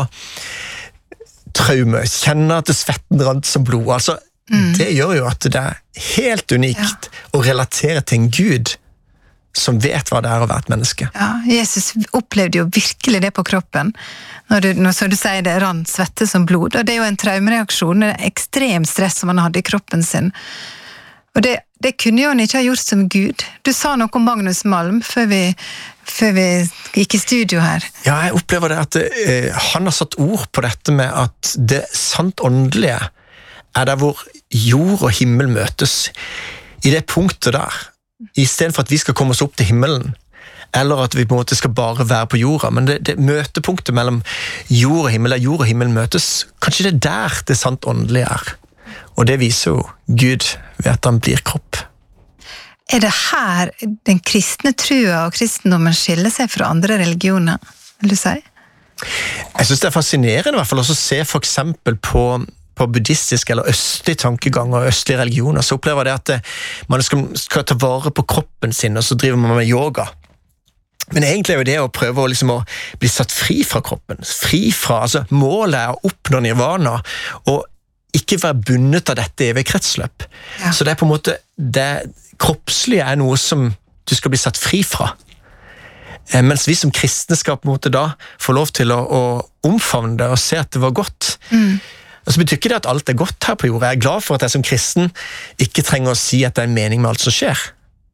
traume, kjenne at svetten rant som blod. Altså, det gjør jo at det helt unikt å relatere til en Gud som vet hva det å være et menneske. Ja, Jesus opplevde jo virkelig det på kroppen. Når så du sier det rant svette som blod, og det jo en traumereaksjon, det ekstrem stress som han hadde i kroppen sin. Og det kunne jo han ikke ha gjort som Gud. Du sa noe om Magnus Malm før vi gikk i studio her. Ja, jeg opplever det at han har satt ord på dette med at det sant åndelige der hvor jord og himmel møtes. I det punktet der, i stedet for at vi skal komme oss opp til himmelen, eller at vi på en måte skal bare være på jorda, men det møtepunktet mellom jord og himmel, der jord og himmel møtes, kanskje det der det sant åndelige Og det viser jo Gud ved at han blir kropp. Det her den kristne trua og kristendommen skiller seg fra andre religioner, vil du si? Jeg synes det fascinerende i hvert fall også å se for eksempel på buddhistisk eller østlig tankegang og østlige religioner, så opplever det at man skal ta vare på kroppen sin, og så driver man med yoga. Men egentlig jo det å prøve å bli satt fri fra kroppen, altså målet å oppnå nirvana, og ikke være bundet av dette evige kretsløp. Ja. Så det på en måte, det kroppslige noe som du skal bli satt fri fra. Mens vi som kristne skal på en måte da få lov til å omfavne det og se at det var godt. Og så betyr ikke det at alt godt her på jorda. Jeg glad for at jeg som kristen ikke trenger å si at det en mening med alt som skjer.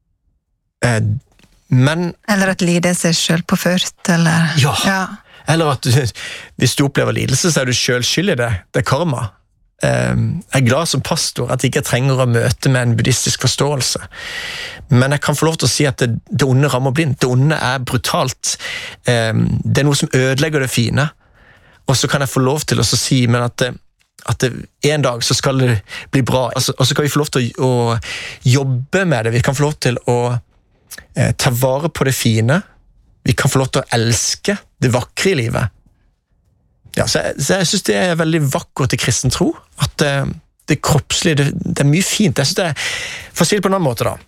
Men... Eller at lidelse selv påført, eller... Ja. Eller at hvis du opplever lidelse, så du selv skyld i det. Det karma. Jeg glad som pastor at jeg ikke trenger å møte med en buddhistisk forståelse. Men jeg kan få lov til å si at det onde rammer blindt. Det onde brutalt. Det noe som ødelegger det fine. Og så kan jeg få lov til å si, men at en dag så skal det bli bra, og så kan vi få lov til å jobbe med det, vi kan få lov til å ta vare på det fine, vi kan få lov til å elske det vakre i livet. Ja, så jeg synes det veldig vakkert i kristen tro, at det kroppslige, det mye fint. Jeg synes det for å si det på en annen måte da,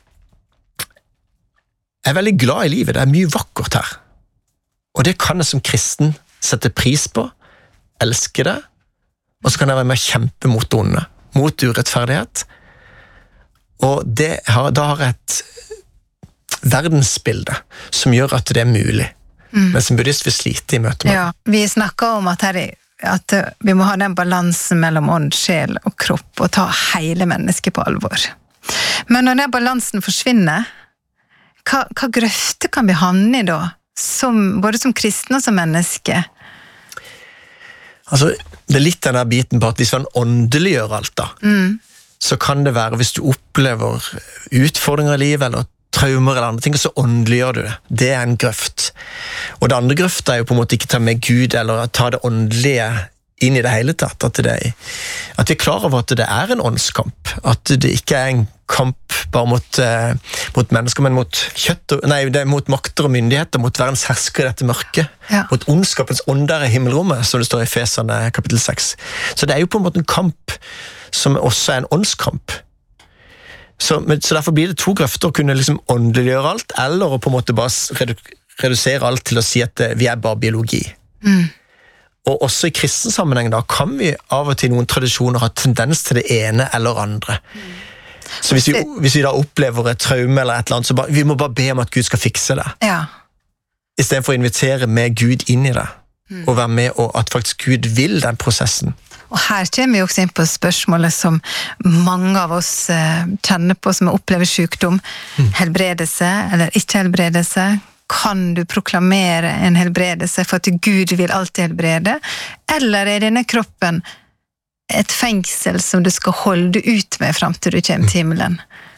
jeg veldig glad i livet, det mye vakkert her, og det kan jeg som kristen sette pris på, elske det, og så kan jeg være med å kjempe mot det onde, mot urettferdighet. Og da har jeg et verdensbilde som gjør at det mulig. Men som buddhist vil slite i møte med. Ja, vi snakker om at vi må ha den balansen mellom ånd, sjel og kropp, og ta hele mennesket på alvor. Men når den balansen forsvinner, hva grøfte kan vi havne i da? Både som kristne og som menneske? Altså, det litt den der biten på at hvis man åndeliggjør alt da, så kan det være hvis du opplever utfordringer i livet, eller traumer eller andre ting, så åndeliggjør du det. Det en grøft. Og det andre grøft jo på en måte ikke ta med Gud, eller ta det åndelige inn i det hele tatt. At vi klar over at det en åndskamp. At det ikke en kamp bare mot mennesker, men mot det mot makter og myndigheter, mot verdens hersker i dette mørket. Ja. Mot ondskapens ånder i himmelrommet, som det står i Efeserne kapittel 6. Så det jo på en måte en kamp som også en åndskamp. Så derfor blir det to grøfter å kunne åndeliggjøre alt, eller å på en måte bare redusere alt til å si at vi bare biologi. Og også i kristen sammenheng da, kan vi av og til noen tradisjoner ha tendens til det ene eller andre. Så hvis vi da opplever et traume eller et eller annet, så vi må bare be om at Gud skal fikse det. Ja. I stedet for å invitere med Gud inn i det, og være med, og at faktisk Gud vil den prosessen. Og her kommer vi også inn på spørsmålet som mange av oss kjenner på, som opplever sykdom. Helbredelse eller ikke helbredelse. Kan du proklamere en helbredelse for at Gud vil alltid helbrede? Eller denne kroppen et fengsel som du skal holde ut med frem til du kommer til himmelen?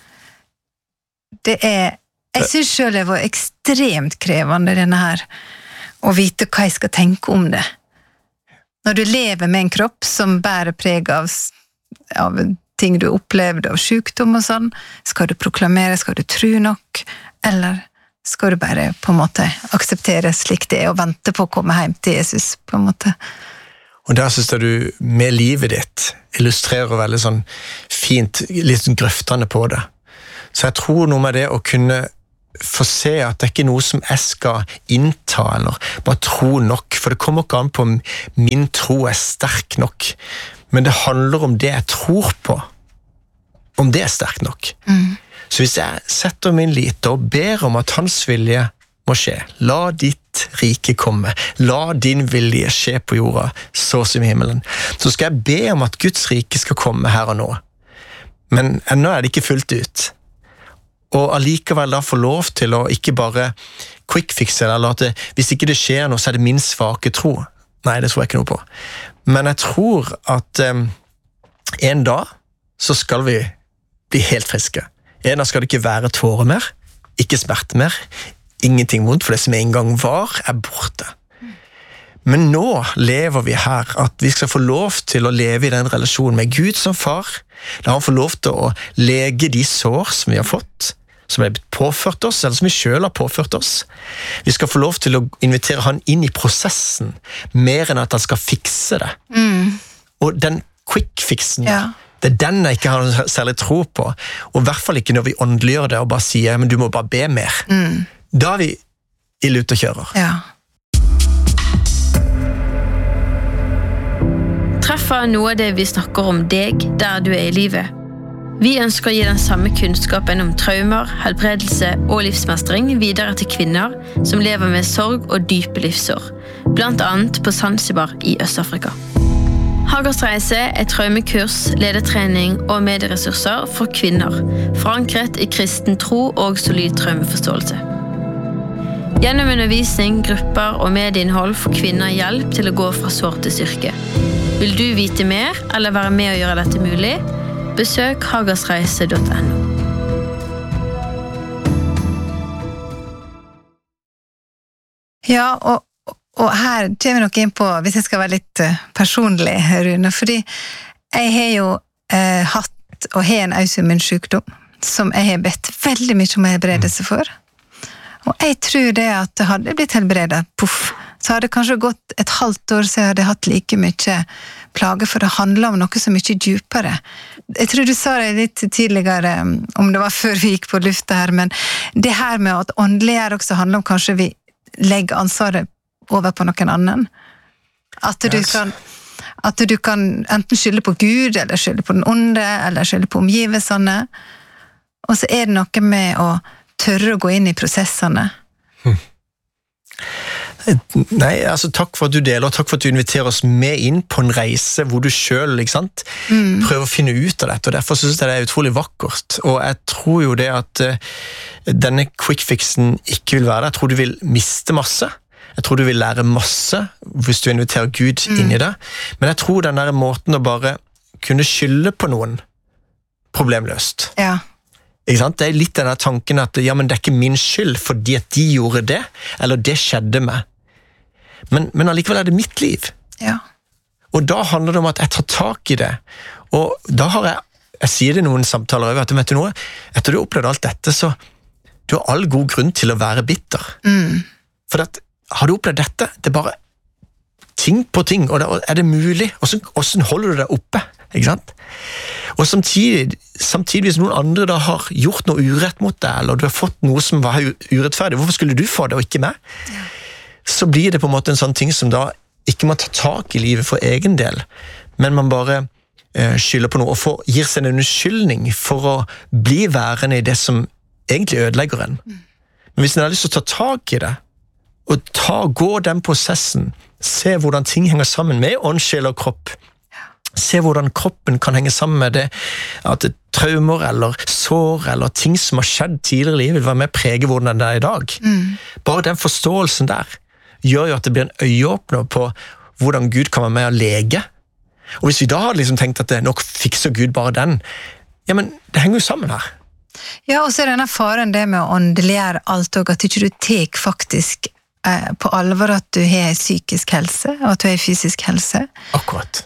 Jeg synes selv det var ekstremt krevende denne her, å vite hva jeg skal tenke om det. Når du lever med en kropp som bærer preg av ting du opplevde av sykdom og sånn, skal du proklamere, skal du tro nok, eller skal du bare på en måte akseptere slik det og vente på å komme hjem til Jesus på en måte? Og der synes jeg du med livet ditt illustrerer veldig sånn fint, litt grøftende på det. Så jeg tror noe med det å kunne få se at det ikke noe som jeg skal innta, eller bare tro nok, for det kommer ikke an på om min tro sterk nok, men det handler om det jeg tror på, om det sterkt nok. Så hvis jeg setter min lit og ber om at hans vilje må skje, la ditt rike komme, la din vilje skje på jorda, så som i himmelen, så skal jeg be om at Guds rike skal komme her og nå. Men ennå det ikke fullt ut. Og allikevel da få lov til å ikke bare quickfixe, eller at hvis ikke det skjer noe, så det min svake tro. Nei, det tror jeg ikke noe på. Men jeg tror at en dag så skal vi bli helt friske. En dag skal det ikke være tårer mer, ikke smerte mer, ingenting vondt, for det som en gang var, borte. Men nå lever vi her, at vi skal få lov til å leve i den relasjonen med Gud som far. La han få lov til å lege de sår som vi har fått, som blitt påført oss, eller som vi selv har påført oss. Vi skal få lov til å invitere han inn i prosessen, mer enn at han skal fikse det. Og den quick-fixen, det den jeg ikke har noe særlig tro på, og i hvert fall ikke når vi åndeliggjør det, og bare sier, men du må bare be mer. Da vi ille ute og kjører. Treffer noe av det vi snakker om deg, der du i livet. Vi ønsker å gi den samme kunnskapen om traumer, helbredelse og livsmestring videre til kvinner som lever med sorg og dype livssår, blant annet på Zanzibar i Øst-Afrika. Hagers reise traumekurs, ledertrening og medieressurser for kvinner, forankret i kristen tro og solid traumeforståelse. Gjennom undervisning, grupper og medieinnhold får kvinner hjelp til å gå fra sår til styrke. Vil du vite mer eller være med å gjøre dette mulig? Besøk hagersreise.no. Ja, og her kommer vi nok inn på, hvis jeg skal være litt personlig, Rune, fordi jeg har jo hatt og har en autoimmun sykdom, som jeg har bedt veldig mye om helbredelse for. Og jeg tror det at det hadde blitt helbredet, så hadde det kanskje gått et halvt år så jeg hadde hatt like mye plager, for det handler om noe så mye dypere. Jeg tror du sa det litt tidligere, om det var før vi gikk på lufta her, men det her med at åndeliggjør også handler om kanskje vi legger ansvaret over på noen annen. At du kan enten skylde på Gud, eller skylde på den onde, eller skylde på omgivelsene. Og så det noe med å tørre å gå inn i prosessene. Nei, altså takk for at du deler, og takk for at du inviterer oss med inn på en reise hvor du selv, ikke sant, prøver å finne ut av dette, og derfor synes jeg det utrolig vakkert. Og jeg tror jo det at denne quick-fixen ikke vil være det. Jeg tror du vil miste masse. Jeg tror du vil lære masse hvis du inviterer Gud inn i det. Men jeg tror den der måten å bare kunne skylde på noen problemløst. Ja. Ikke sant? Det litt den der tanken at ja, men det ikke min skyld fordi at de gjorde det, eller det skjedde meg. Men allikevel det mitt liv. Ja. Og da handler det om at jeg tar tak i det. Og da har jeg sier det i noen samtaler over, at vet du noe, etter du opplevde alt dette, så du har all god grunn til å være bitter. For at, har du opplevd dette? Det bare ting på ting, og det mulig? Hvordan holder du det oppe? Ikke sant? Og samtidig hvis noen andre da har gjort noe urett mot deg, eller du har fått noe som var urettferdig, hvorfor skulle du få det og ikke meg? Ja. Så blir det på en måte en sånn ting som da ikke man tar tak i livet for egen del, men man bare skylder på noe, og gir seg en unnskyldning for å bli værende i det som egentlig ødelegger en. Men hvis en har lyst til å ta tak i det, og gå den prosessen, se hvordan ting henger sammen med ånd, sjel og kropp, se hvordan kroppen kan henge sammen med det, at traumer eller sår eller ting som har skjedd tidligere i livet vil være med å prege hvordan det i dag. Bare den forståelsen der gjør jo at det blir en øyeåpner på hvordan Gud kan være med å lege. Og hvis vi da hadde liksom tenkt at nok fikser Gud bare den, ja, men det henger jo sammen her. Ja, og så denne faren det med å åndeliggjøre alt, og at ikke du tek faktisk på alvor at du har psykisk helse, og at du har fysisk helse. Akkurat.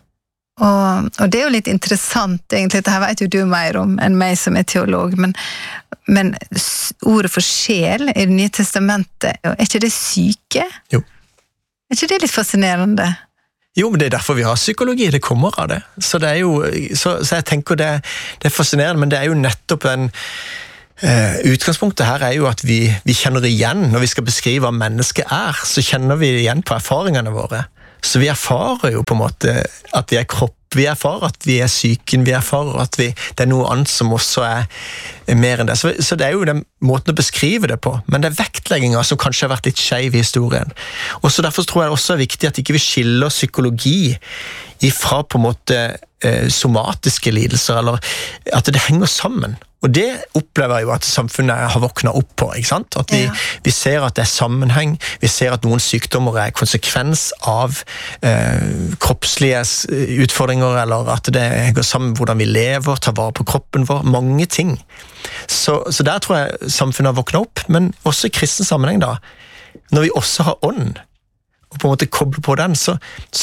Og det jo litt interessant, egentlig, dette her vet jo du mer om enn meg som teolog, men ordet for sjel i Det nye testamentet, ikke det syke? Jo. Ikke det litt fascinerende? Jo, men det derfor vi har psykologi, det kommer av det. Så det jo, så jeg tenker det fascinerende, men det jo nettopp Utgangspunktet her jo at vi kjenner igjen, når vi skal beskrive hva mennesket så kjenner vi igjen på erfaringene våre. Så vi erfarer jo på en måte at vi kropp, vi erfarer at vi syken, vi erfarer at det noe annet som også mer enn det. Så det jo den måten å beskrive det på, men det vektlegginger som kanskje har vært litt skjev i historien. Og så derfor tror jeg det også viktig at ikke vi skiller psykologi ifra på en måte somatiske lidelser, eller at det henger sammen. Og det opplever jeg jo at samfunnet har våknet opp på, ikke sant? At vi ser at det sammenheng, vi ser at noen sykdommer konsekvens av kroppslige utfordringer, eller at det henger sammen med hvordan vi lever, tar vare på kroppen vår, mange ting. Så der tror jeg samfunnet har våknet opp, men også i kristen sammenheng da, når vi også har ånd, og på en måte kobler på den, så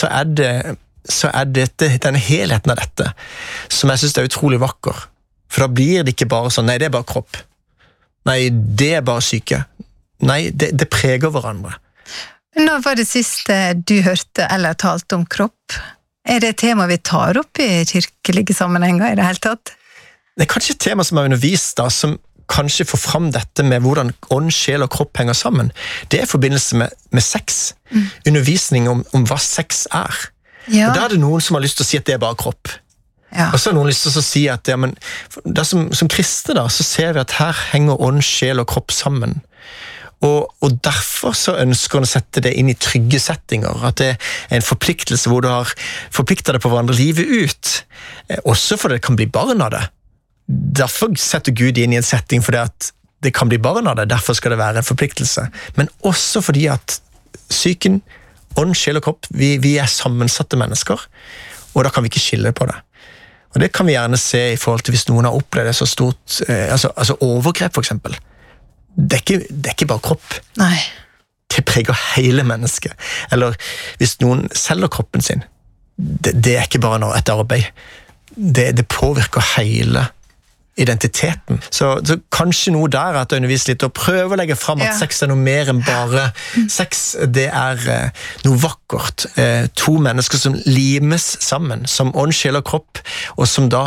det denne helheten av dette, som jeg synes er utrolig vakker. For da blir det ikke bare sånn, nei, det bare kropp. Nei, det bare syke. Nei, det preger hverandre. Når var det siste du hørte eller talte om kropp? Det et tema vi tar opp i kirkelige sammenhenger i det hele tatt? Det kanskje et tema som er undervist da, som kanskje får fram dette med hvordan ånd, sjel og kropp henger sammen. Det i forbindelse med sex. Undervisning om hva sex Ja. Og da det noen som har lyst til å si at det bare kropp. Ja. Og så har noen lyst til å si at ja, men, da som kristne da, så ser vi at her henger ånd, sjel og kropp sammen. Og derfor så ønsker han å sette det inn i trygge settinger, at det en forpliktelse hvor du har forpliktet deg på hverandre livet ut, også fordi det kan bli barn av det. Derfor setter Gud inn i en setting fordi at det kan bli barn av det, derfor skal det være en forpliktelse. Men også fordi at psyken, ånd, sjel og kropp, vi sammensatte mennesker, og da kan vi ikke skille på det. Og det kan vi gjerne se i forhold til hvis noen har opplevd det så stort, altså overgrep for eksempel. Det er ikke bare kropp. Nei. Det preger hele mennesket. Eller hvis noen selger kroppen sin, det er ikke bare et arbeid. Det påvirker hele identiteten. Så kanskje noe der at jeg underviser litt og prøver å legge fram at sex noe mer enn bare sex. Det noe vakkert. To mennesker som limes sammen, som ånd, sjel og kropp, og som da,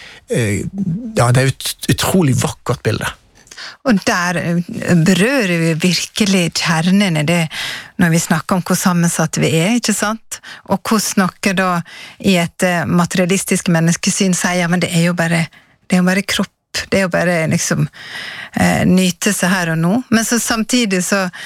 det et utrolig vakkert bilde. Og der berører vi virkelig kjernen i det når vi snakker om hvor sammensatt vi ikke sant? Og hvordan noe da i et materialistisk menneskesyn sier, men det er jo bare kropp, det er jo bare liksom nytelse her og nå. Men så samtidig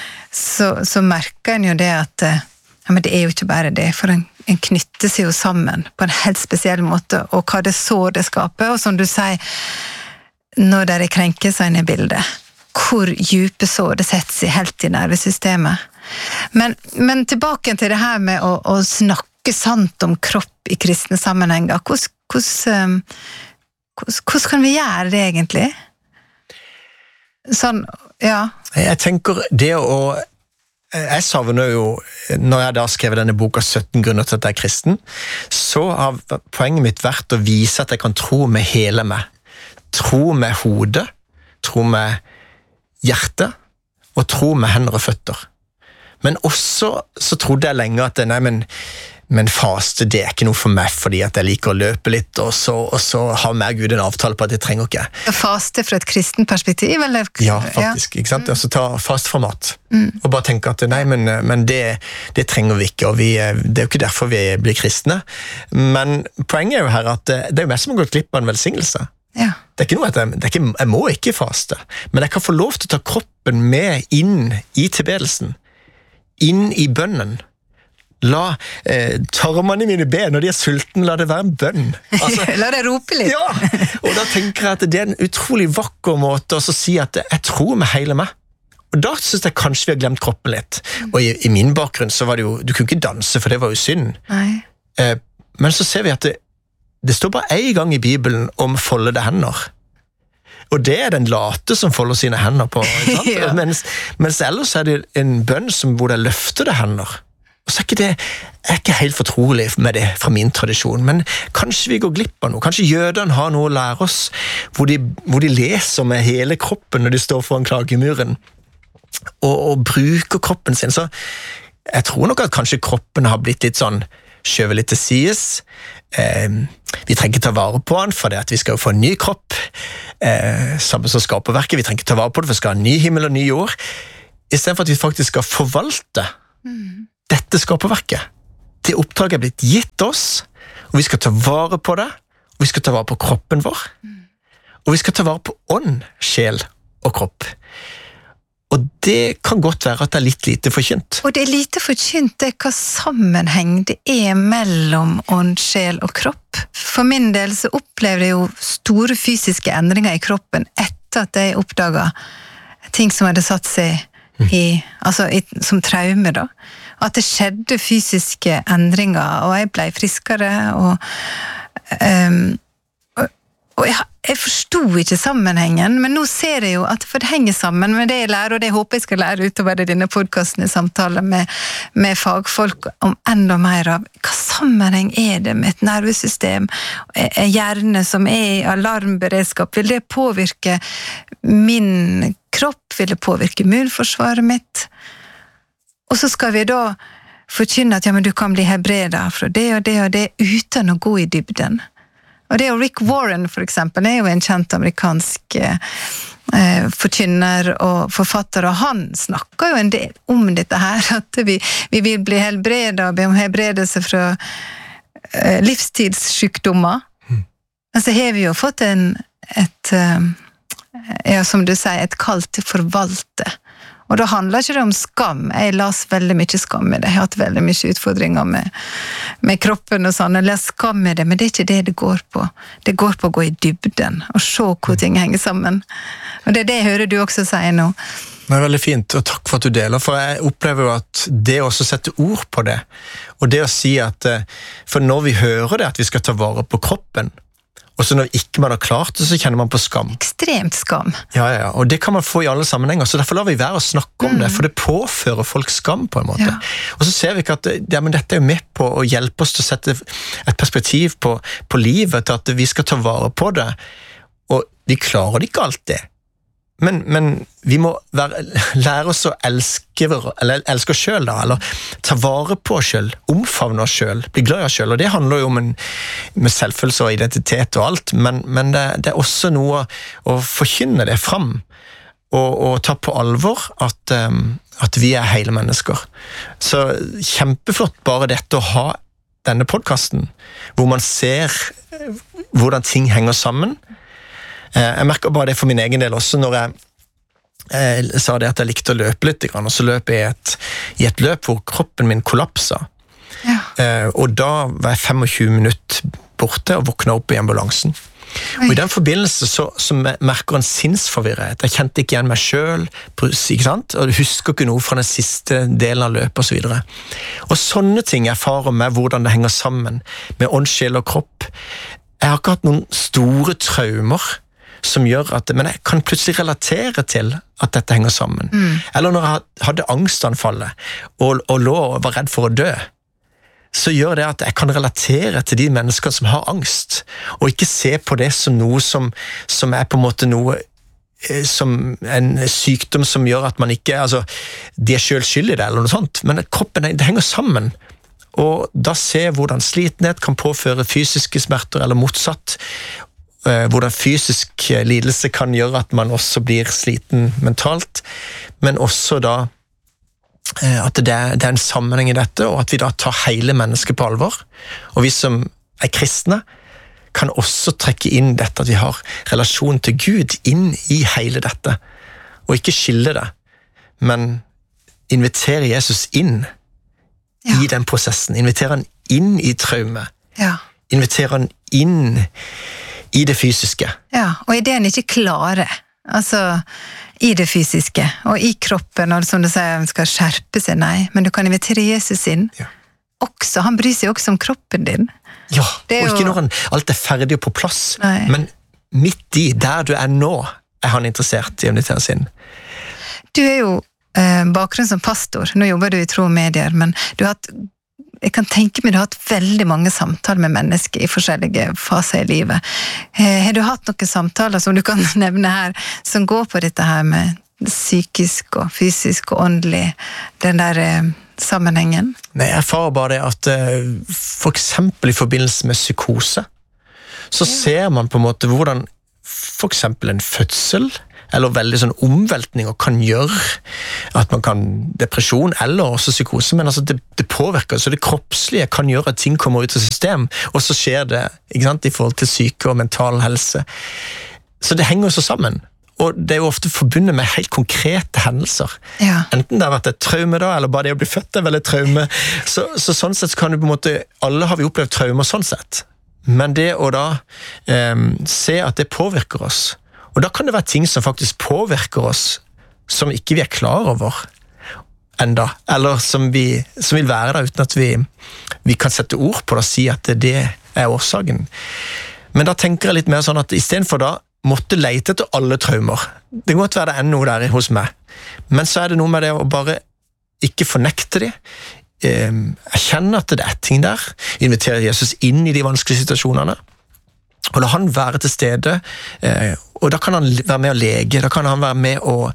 så merker en jo det at ja, men det er jo ikke bare det, for en knytter seg jo sammen på en helt spesiell måte, og hva det sår det skaper, og som du sier, når det krenkelsene i bildet, hvor dype sår det setter seg helt i nervesystemet. Men tilbake til det her med å snakke sant om kropp i kristne sammenhenger, hvordan kan vi gjøre det egentlig? Sånn, ja. Jeg tenker det jeg savner jo, når jeg da skrev denne boka 17 grunner til at jeg kristen, så har poenget mitt vært å vise at jeg kan tro med hele meg. Tro med hodet, tro med hjertet, og tro med hender og føtter. Men også så trodde jeg lenge at nei, men faste, det ikke noe for meg, fordi at jeg liker å løpe litt, og så har meg Gud en avtale på at jeg trenger ikke. Faste fra et kristen perspektiv, eller? Ja, faktisk, ikke sant? Altså ta faste fra mat, og bare tenke at nei, men det trenger vi ikke, og det jo ikke derfor vi blir kristne. Men poenget jo her at det jo mest som har gått glipp av en velsignelse. Ja. Det ikke noe at jeg må ikke faste, men jeg kan få lov til å ta kroppen med inn i tilbedelsen, inn i bønnen. La tarmene mine be, når de sulten, la det være en bønn. Altså, la det rope litt. Ja, og da tenker jeg at det en utrolig vakker måte å si at jeg tror med hele meg. Og da synes jeg kanskje vi har glemt kroppen litt. Og i min bakgrunn så var det jo, du kunne ikke danse, for det var jo synd. Nei. Men så ser vi at det står bare en gang i Bibelen om foldede hender. Og det den late som folder sine hender på. Ja. Mens ellers det en bønn hvor det løftede hender. Og så det ikke helt fortrolig med det fra min tradisjon, men kanskje vi går glipp av noe. Kanskje jødene har noe å lære oss, hvor de leser med hele kroppen når de står foran klagemuren, og bruker kroppen sin. Så jeg tror nok at kanskje kroppen har blitt litt sånn skjøve litt til sides. Vi trenger ikke ta vare på den, for det at vi skal få en ny kropp, samme som skaperverket, vi trenger ikke ta vare på det, for vi skal ha en ny himmel og ny jord, i stedet for at vi faktisk skal forvalte dette skaperverket. Det oppdraget er blitt gitt oss, og vi skal ta vare på det, og vi skal ta vare på kroppen vår, og vi skal ta vare på ånd, sjel og kropp. Og det kan godt være at det er litt lite forkynt. Og det er lite forkynt det hva sammenheng det er mellom ånd, sjel og kropp. For min del så opplevde jeg jo store fysiske endringer i kroppen etter at jeg oppdaget ting som hadde satt seg som traume da. At det skjedde fysiske endringer, og jeg ble friskere, og jeg forstod ikke sammenhengen, men nå ser jeg jo at for det henger sammen med det jeg lærer, og det jeg håper jeg skal lære utover det denne podcasten i samtale med fagfolk om enda mer av hva sammenheng er det med et nervesystem, hjerne som er i alarmberedskap, vil det påvirke min kropp, vil det påvirke immunforsvaret mitt? Og så skal vi da forkynne at men du kan bli helbredet fra det og det og det, uten å gå i dybden. Og det er jo Rick Warren, for eksempel, er jo en kjent amerikansk forkynner og forfatter, og han snakker jo en del om dette her, at vi vil bli helbredet og be om helbredelse fra livstidssykdommer. Men så har vi jo fått som du sier, et kall til forvalte. Og da handler ikke det om skam. Jeg las veldig mye skam i det. Jeg har hatt veldig mye utfordringer med kroppen og sånn. Jeg las skam i det, men det er ikke det det går på. Det går på å gå i dybden og se hvor ting henger sammen. Og det er det jeg hører du også sier nå. Det er veldig fint, og takk for at du deler, for jeg opplever jo at det også setter ord på det, og det å si at, for når vi hører det at vi skal ta vare på kroppen, og så når ikke man har klart det, så kjenner man på skam. Ekstremt skam. Ja, og det kan man få i alle sammenhenger, så derfor lar vi være å snakke om det, for det påfører folk skam på en måte. Ja. Og så ser vi ikke at men dette er jo med på å hjelpe oss til å sette et perspektiv på livet, til at vi skal ta vare på det, og vi klarer det ikke alltid. Men vi må lære oss å elske oss selv da, eller ta vare på oss selv, omfavne oss selv, bli glad i oss selv, og det handler jo om med selvfølelse og identitet og alt, men det er også noe å forkynne det fram, og ta på alvor at vi er hele mennesker. Så kjempeflott bare dette å ha denne podcasten, hvor man ser hvordan ting henger sammen. Jeg merker bare det for min egen del også, når jeg sa det at jeg likte å løpe litt, og så løp jeg i et løp hvor kroppen min kollapsa. Ja. Og da var jeg 25 minutter borte og våkna opp i ambulansen. Oi. Og i den forbindelse så merker en sinnsforvirret. Jeg kjente ikke igjen meg selv, ikke sant? Og husker ikke noe fra den siste delen av løpet og så videre. Og sånne ting erfarer meg hvordan det henger sammen med ånd, sjel og kropp. Jeg har ikke hatt noen store traumer som gjør at, men jeg kan plutselig relatere til at dette henger sammen. Eller når jeg hadde angstanfallet og lå og var redd for å dø, så gjør det at jeg kan relatere til de menneskene som har angst, og ikke se på det som noe som er på en måte noe som en sykdom som gjør at man ikke, altså, de er selv skyld i det, eller noe sånt, men kroppen, det henger sammen. Og da se hvordan slitenhet kan påføre fysiske smerter, eller motsatt, hvordan fysisk lidelse kan gjøre at man også blir sliten mentalt, men også da at det er en sammenheng i dette, og at vi da tar hele mennesket på alvor. Og vi som er kristne kan også trekke inn dette at vi har relasjon til Gud inn i hele dette, og ikke skille det, men invitere Jesus inn i den prosessen, invitere han inn i traume, invitere han inn i det fysiske. Ja, og i det han ikke klarer, altså i det fysiske, og i kroppen, og som du sier, han skal skjerpe seg, nei, men du kan invitere Jesus inn. Ja. Også, han bryr seg også om kroppen din. Ja, og ikke når alt er ferdig og på plass, men midt i, der du er nå, er han interessert i å invitere seg inn. Du er jo bakgrunn som pastor, nå jobber du i Tro Medier, men du har hatt, jeg kan tenke meg du har hatt veldig mange samtaler med mennesker i forskjellige faser i livet. Har du hatt noen samtaler som du kan nevne her, som går på dette her med psykisk og fysisk og åndelig, den der sammenhengen? Nei, jeg erfarer bare det at for eksempel i forbindelse med psykose, så ser man på en måte hvordan for eksempel en fødsel, eller veldig sånn omveltninger kan gjøre at man kan depresjon, eller også psykose, men altså det påvirker, så det kroppslige kan gjøre at ting kommer ut av system, og så skjer det, ikke sant, i forhold til syke og mental helse. Så det henger så sammen, og det er jo ofte forbundet med helt konkrete hendelser. Ja. Enten det har vært et traume da, eller bare det å bli født er vel et traume. Så sånn sett kan du på en måte, alle har vi opplevd traumer sånn sett, men det å da se at det påvirker oss, og da kan det være ting som faktisk påvirker oss, som ikke vi er klar over enda, eller som vil være der uten at vi kan sette ord på det og si at det er årsaken. Men da tenker jeg litt mer sånn at i stedet for da måtte lete etter alle traumer. Det kan godt være det er noe der hos meg, men så er det noe med det å bare ikke fornekte det, erkjenne at det er ting der, invitere Jesus inn i de vanskelige situasjonene, og la han være til stede, og da kan han være med å lege, da kan han være med å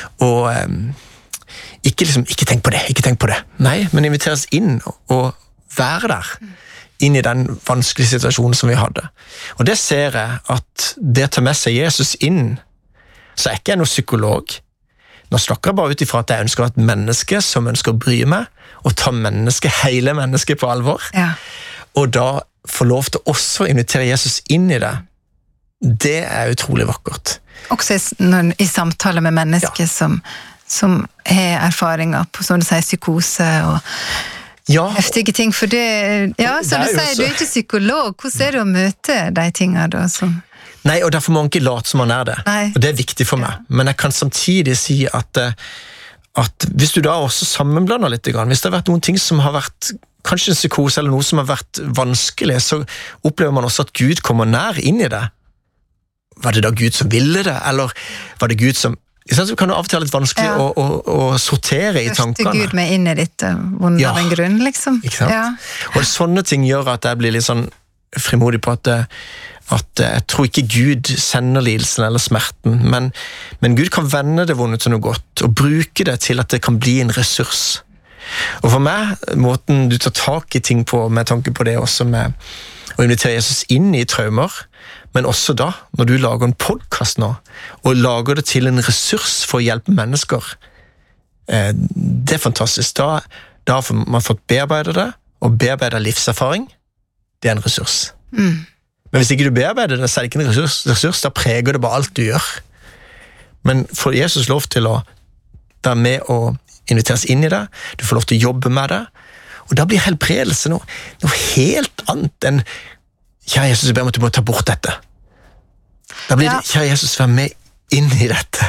ikke tenk på det, nei, men inviteres inn og være der, inn i den vanskelige situasjonen som vi hadde. Og det ser jeg at det tar med seg Jesus inn, så er ikke jeg noen psykolog. Nå snakker jeg bare ut ifra at jeg ønsker et menneske som ønsker å bry meg, og ta hele mennesket på alvor. Ja. Og da få lov til også å invitere Jesus inn i det. Det er utrolig vakkert. Også i samtale med mennesker som har erfaringer på, som du sier, psykose og heftige ting. For det, som du sier, du er ikke psykolog. Hvordan er det å møte de tingene da? Nei, og derfor må man ikke late som man er det. Nei. Og det er viktig for meg. Men jeg kan samtidig si at hvis du da også sammenblander litt, hvis det har vært noen ting som har vært kanskje en psykose eller noe som har vært vanskelig, så opplever man også at Gud kommer nær inn i det. Var det da Gud som ville det, eller var det Gud som... Så kan det av og til være litt vanskelig å sortere i tankene. Første Gud med inn i ditt vondt av en grunn, liksom. Ikke sant? Ja. Og sånne ting gjør at jeg blir litt sånn frimodig på at jeg tror ikke Gud sender lidelsen eller smerten, men Gud kan vende det vonde til noe godt, og bruke det til at det kan bli en ressurs. Og for meg, måten du tar tak i ting på, med tanke på det også med å invitere Jesus inn i traumer, men også da, når du lager en podcast nå, og lager det til en ressurs for å hjelpe mennesker, det er fantastisk. Da har man fått bearbeidet det, og bearbeidet livserfaring, det er en ressurs. Men hvis ikke du bearbeider det, så er det ikke en ressurs, da preger det bare alt du gjør. Men får Jesus lov til å være med og inviteres inn i det, du får lov til å jobbe med det, og da blir helbredelse noe helt annet enn kjære Jesus, jeg ber om at du må ta bort dette. Da blir det, kjære Jesus, vær med inn i dette.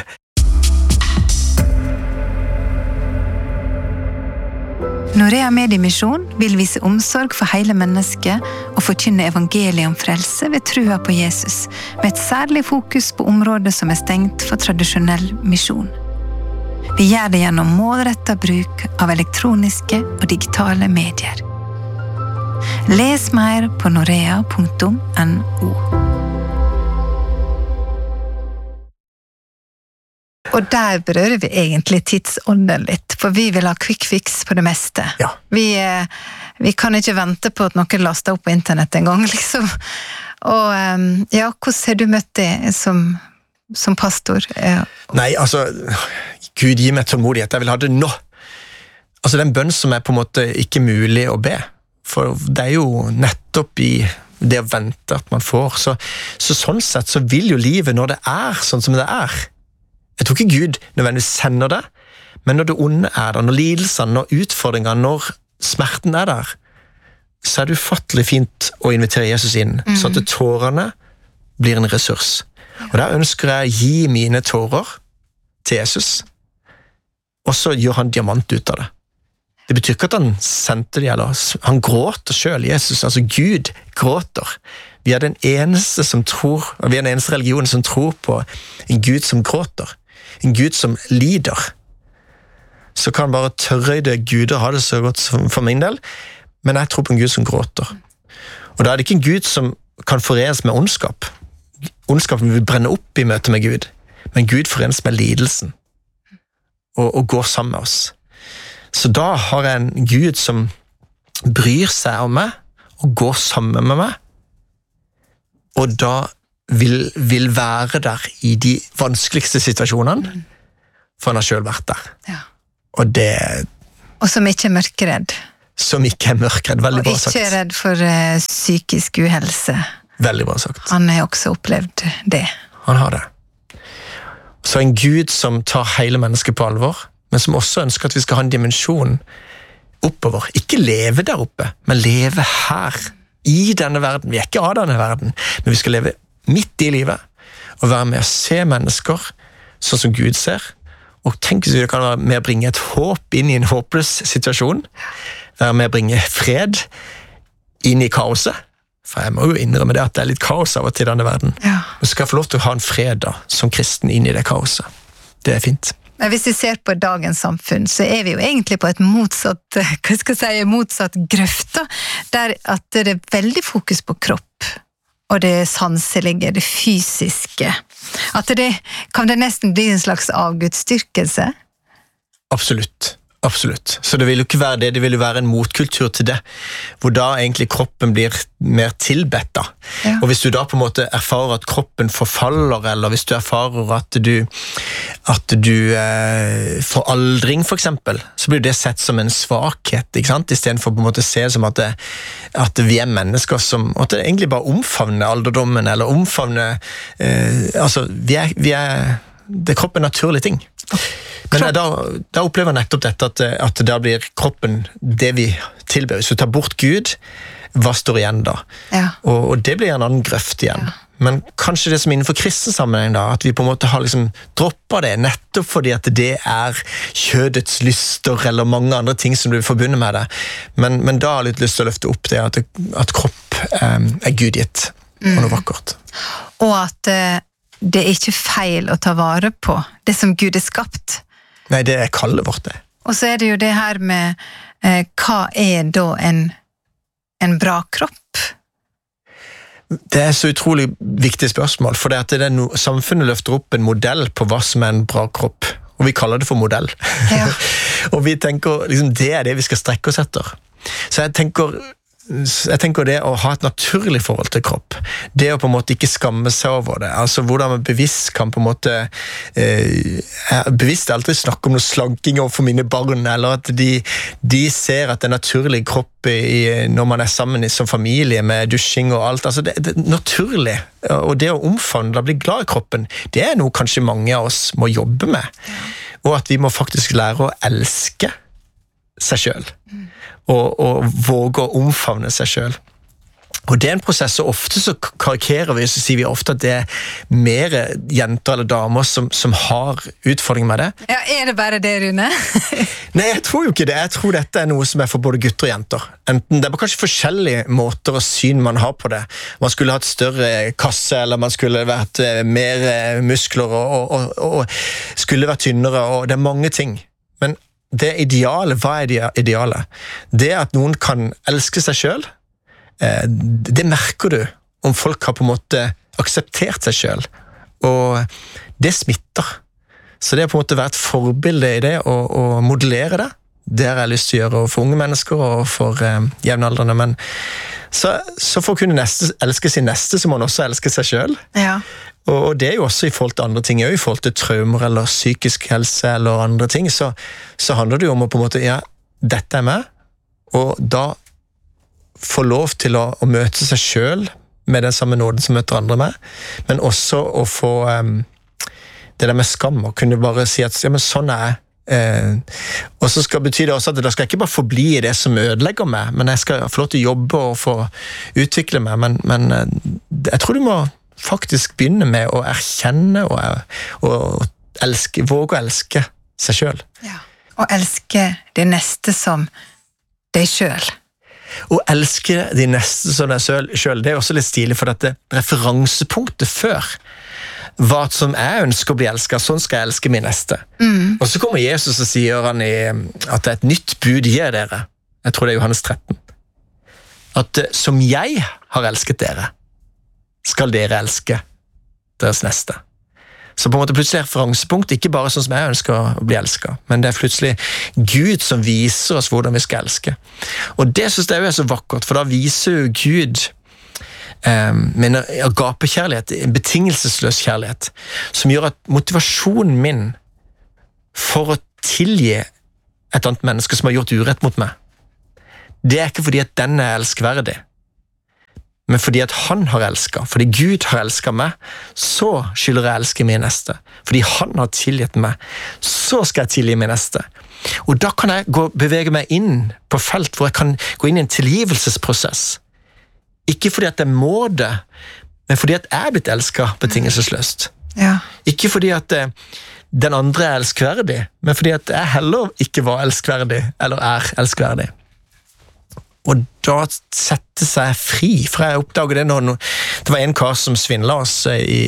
Norea Mediemisjon vil vise omsorg for hele mennesket og forkynne evangeliet om frelse ved trua på Jesus, med et særlig fokus på områder som er stengt for tradisjonell misjon. Vi gjør det gjennom målrettet bruk av elektroniske og digitale medier. Les mer på norea.no. Og der berører vi egentlig tidsånden litt, for vi vil ha quick fix på det meste. Ja. Vi kan ikke vente på at noen laster opp på internett en gang, liksom. Og hvordan har du møtt det som pastor? Nei, altså, Gud gi meg tålmodighet, jeg vil ha det nå. Altså, det er en bønn som er på en måte ikke mulig å be, for det er jo nettopp i det å vente at man får, så sånn sett så vil jo livet når det er sånn som det er. Jeg tror ikke Gud nødvendigvis sender det, men når det onde er der, når lidelsene, når utfordringene, når smerten er der, så er det ufattelig fint å invitere Jesus inn, så at tårene blir en ressurs. Og der ønsker jeg å gi mine tårer til Jesus, og så gjør han diamant ut av det. Det betyr ikke at han sendte det, eller han gråter selv, Jesus, altså Gud gråter. Vi er den eneste som tror, og vi er den eneste religionen som tror på en Gud som gråter, en Gud som lider. Så kan bare tørrøyde guder ha det så godt for min del, men jeg tror på en Gud som gråter. Og da er det ikke en Gud som kan forenes med ondskap. Ondskapen vil brenne opp i møte med Gud, men Gud forenes med lidelsen. og går sammen med oss. Så da har jeg en Gud som bryr seg om meg, og går sammen med meg, og da vil være der i de vanskeligste situasjonene, for han har selv vært der. Ja. Og som ikke er mørkeredd. Som ikke er mørkeredd, veldig bra sagt. Og ikke er redd for psykisk uhelse. Veldig bra sagt. Han har også opplevd det. Han har det. Så en Gud som tar hele mennesket på alvor, men som også ønsker at vi skal ha en dimensjon oppover. Ikke leve der oppe, men leve her, i denne verden. Vi er ikke av denne verden, men vi skal leve midt i livet, og være med å se mennesker sånn som Gud ser. Og tenk hvis vi kan være med å bringe et håp inn i en håpløs situasjon, være med å bringe fred inn i kaoset, for jeg må jo innrømme det at det er litt kaos av og til i denne verden. Ja. Men så skal jeg få lov til å ha en fred da, som kristen inn i det kaoset. Det er fint. Men hvis vi ser på dagens samfunn, så er vi jo egentlig på et motsatt grøft, da, der at det er veldig fokus på kropp, og det sanselige, det fysiske. At kan det nesten bli en slags avgudsdyrkelse? Absolutt. Absolutt. Så det vil jo ikke være det vil jo være en motkultur til det, hvor da egentlig kroppen blir mer tilbedt da. Ja. Og hvis du da på en måte erfarer at kroppen forfaller, eller hvis du erfarer at du får aldring for eksempel, så blir det sett som en svakhet, ikke sant? I stedet for på en måte å se som at vi er mennesker som at det egentlig bare omfavner alderdommen, eller omfavner det er kroppen naturlige ting. Men da opplever jeg nettopp dette at da blir kroppen det vi tilber. Hvis du tar bort Gud, hva står igjen da? Ja. Og det blir en annen grøft igjen. Ja. Men kanskje det som innenfor kristen sammenheng da, at vi på en måte har liksom droppet det, nettopp fordi at det er kjødets lyster, eller mange andre ting som blir forbundet med det. Men da har jeg litt lyst til å løfte opp det, at kropp er gudgitt, og noe vakkert. Og at det er ikke feil å ta vare på det som Gud er skapt. Nei, det er kallet vårt det. Og så er det jo det her med hva er da en bra kropp? Det er så utrolig viktig spørsmål, for samfunnet løfter opp en modell på hva som er en bra kropp, og vi kaller det for modell. Ja. Og vi tenker, liksom, det er det vi skal strekke oss etter. Så jeg tenker det å ha et naturlig forhold til kropp, det å på en måte ikke skamme seg over det, altså hvordan man bevisst kan på en måte bevisst aldri snakke om noe slanking overfor mine barn, eller at de ser at det er naturlig kropp når man er sammen som familie med dusjing og alt, altså det er naturlig, og det å omfavne, da bli glad i kroppen, det er noe kanskje mange av oss må jobbe med, og at vi må faktisk lære å elske seg selv. Og våge å omfavne seg selv. Og det er en prosess, og ofte så karikerer vi, så sier vi ofte at det er mer jenter eller damer som har utfordringer med det. Ja, er det bare det, Rune? Nei, jeg tror jo ikke det. Jeg tror dette er noe som er for både gutter og jenter. Enten det er kanskje forskjellige måter og syn man har på det. Man skulle hatt større kasse, eller man skulle vært mer muskler, og skulle vært tynnere, og det er mange ting. Men det ideale, hva er det ideale? Det at noen kan elske seg selv, det merker du om folk har på en måte akseptert seg selv, og det smitter. Så det er på en måte vært et forbilde i det, å modellere det. Det har jeg lyst til å gjøre for unge mennesker og for jevnaldrende, men så for å kunne elske sin neste, så må man også elske seg selv. Ja. Og det er jo også i forhold til andre ting, i forhold til traumer eller psykisk helse eller andre ting, så handler det jo om å på en måte, ja, dette er meg, og da få lov til å møte seg selv med den samme nåden som møter andre med, men også å få det der med skam, og kunne bare si at ja, men sånn er jeg. Og så betyr det også at da skal jeg ikke bare forbli i det som ødelegger meg, men jeg skal få lov til å jobbe og få utvikle meg, men jeg tror du må faktisk begynne med å erkjenne og elske, våge å elske seg selv. Ja. Og elske det neste som deg selv. Å elske de neste som deg selv, det er også litt stilig, for dette referansepunktet før var som jeg ønsker å bli elsket, sånn skal jeg elske min neste. Og så kommer Jesus og sier han at det er et nytt bud gir dere. Jeg tror det er Johannes 13. At som jeg har elsket dere, skal dere elske deres neste. Så på en måte plutselig er referansepunkt ikke bare sånn som jeg ønsker å bli elsket, men det er plutselig Gud som viser oss hvordan vi skal elske. Og det synes jeg er så vakkert, for da viser jo Gud med en agapekjærlighet, en betingelsesløs kjærlighet, som gjør at motivasjonen min for å tilgi et annet menneske som har gjort urett mot meg, det er ikke fordi at den er elskverdig, men fordi at han har elsket, fordi Gud har elsket meg, så skylder jeg elske min neste. Fordi han har tilgitt meg, så skal jeg tilgi min neste. Og da kan jeg bevege meg inn på felt hvor jeg kan gå inn i en tilgivelsesprosess. Ikke fordi at jeg må det, men fordi at jeg er blitt elsket betingelsesløst. Ja. Ikke fordi at den andre er elskverdig, men fordi at jeg heller ikke var elskverdig, eller er elskverdig. Og da sette seg fri, for jeg oppdaget det når det var en kar som svindlet oss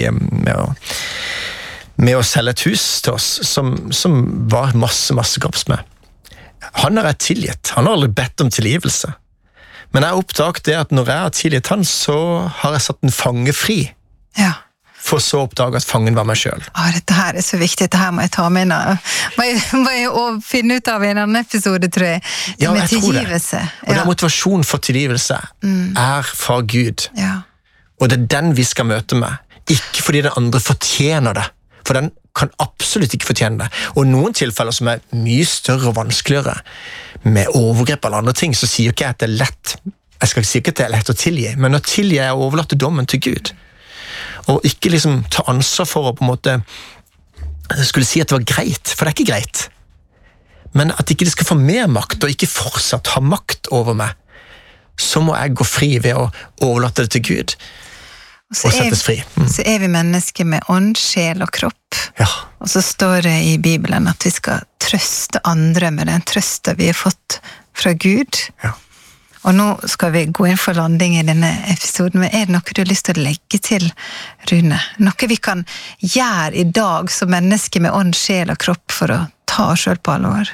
med å selge et hus til oss, som var masse kroppsmed. Han har jeg tilgitt, han har aldri bedt om tilgivelse. Men jeg oppdaget det at når jeg har tilgitt han, så har jeg satt en fange fri. Ja. For så oppdage at fangen var meg selv. Dette her er så viktig, dette her må jeg ta med må jeg finne ut av i en annen episode, tror jeg. Ja, med jeg tror det. tilgivelse. Og den motivasjonen for tilgivelse er fra Gud. Ja. Og det er den vi skal møte med. Ikke fordi den andre fortjener det. For den kan absolutt ikke fortjene det. Og i noen tilfeller som er mye større og vanskeligere, med overgrep eller andre ting, så sier ikke jeg at det er lett. Jeg skal ikke si at det er lett å tilgi, men å tilgi er å overlate dommen til Gud. Og ikke liksom ta ansvar for å på en måte skulle si at det var greit, for det er ikke greit. Men at ikke det skal få mer makt, og ikke fortsatt ha makt over meg, så må jeg gå fri ved å overlate det til Gud, og settes fri. Så er vi mennesker med ånd, sjel og kropp. Ja. Og så står det i Bibelen at vi skal trøste andre med den trøsten vi har fått fra Gud. Ja. Og nå skal vi gå inn for landing i denne episoden, men er det noe du har lyst til å legge til, Rune? Noe vi kan gjøre i dag som mennesker med ånd, sjel og kropp for å ta oss selv på alvor?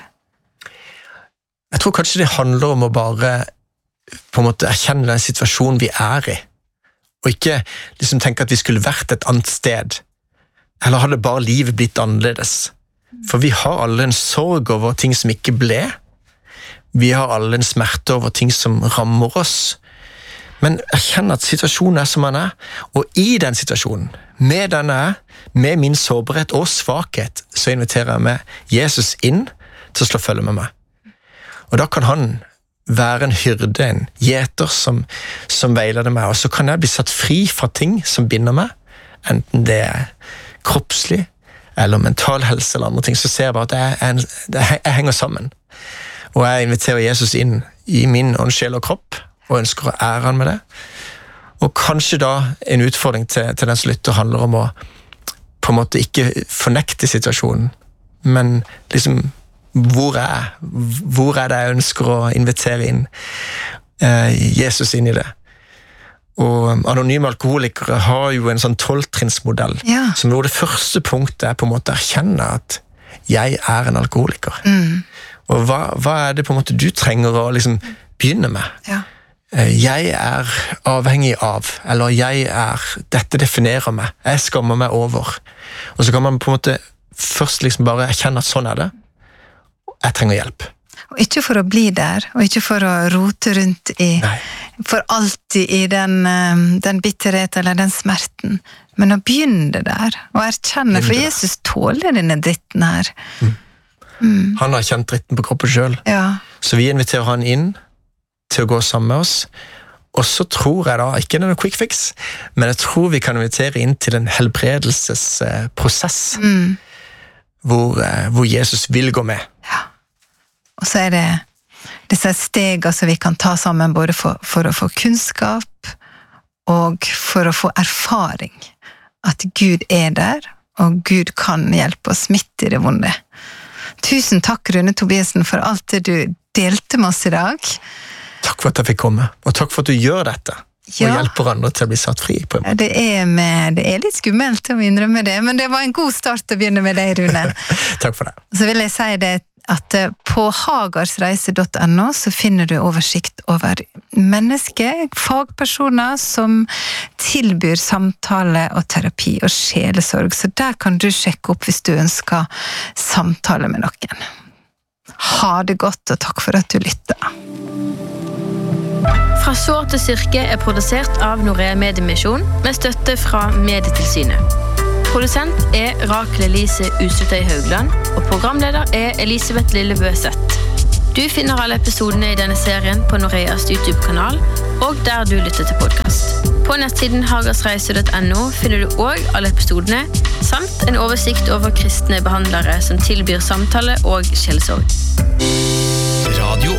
Jeg tror kanskje det handler om å bare på en måte erkjenne den situasjonen vi er i, og ikke liksom tenke at vi skulle vært et annet sted, eller hadde bare livet blitt annerledes. For vi har alle en sorg over ting som ikke ble. Vi har alle en smerte over ting som rammer oss. Men erkjenne at situasjonen er som den er, og i den situasjonen, med den er, med min sårbarhet og svakhet, så inviterer jeg med Jesus inn til å slå følge med meg. Og da kan han være en hyrde, en gjeter som veileder meg, og så kan jeg bli satt fri fra ting som binder meg, enten det er kroppslig, eller mental helse eller andre ting, så ser jeg bare at jeg henger sammen. Og jeg inviterer Jesus inn i min ånd, sjel og kropp, og ønsker å ære han med det. Og kanskje da en utfordring til den som lytter handler om å på en måte ikke fornekte situasjonen, men liksom hvor er det jeg ønsker å invitere inn Jesus inn i det. Og anonyme alkoholikere har jo en sånn 12-trinnsmodell, som hvor det første punktet er på en måte å erkjenne at jeg er en alkoholiker. Og hva er det på en måte du trenger å liksom begynne med? Ja. Jeg er avhengig av, eller dette definerer meg, jeg skammer meg over. Og så kan man på en måte først liksom bare erkjenne at sånn er det, jeg trenger hjelp. Og ikke for å bli der, og ikke for å rote rundt for alltid i den bitterhet eller den smerten, men å begynne der, og erkjenne, for Jesus tåler denne dritten her. Han har kjent dritten på kroppen selv. Ja. Så vi inviterer han inn til å gå sammen med oss. Og så tror jeg da, ikke noe quick fix, men jeg tror vi kan invitere inn til en helbredelsesprosess hvor Jesus vil gå med. Ja. Og så er det disse stegene som vi kan ta sammen både for å få kunnskap og for å få erfaring. At Gud er der, og Gud kan hjelpe oss midt i det vonde. Tusen takk, Rune Tobiassen, for alt det du delte med oss i dag. Takk for at jeg fikk komme, og takk for at du gjør dette, og hjelper andre til å bli satt fri på en måte. Det er litt skummelt å innrømme det, men det var en god start å begynne med deg, Rune. Takk for det. Så vil jeg si det, at på hagarsreise.no så finner du oversikt over mennesker, fagpersoner som tilbyr samtale og terapi og sjelesorg, så der kan du sjekke opp hvis du ønsker samtale med noen. Ha det godt, og takk for at du lytter. Fra sår til styrke produsert av Norea Mediemisjon med støtte fra Medietilsynet. Produsent Rakel Elise Usutøy Haugland, og programleder Elisabeth Lillebø-Seth. Du finner alle episodene i denne serien på Noreas YouTube-kanal, og der du lytter til podcast. På nettsiden hagarsreise.no finner du også alle episodene, samt en oversikt over kristne behandlere som tilbyr samtale og sjelesorg.